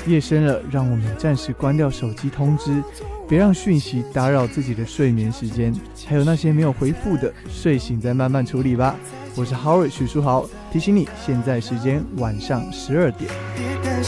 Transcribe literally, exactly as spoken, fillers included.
夜深了，让我们暂时关掉手机通知，别让讯息打扰自己的睡眠时间。还有那些没有回复的，睡醒再慢慢处理吧。我是 Howard 许书豪，提醒你，现在时间晚上十二点。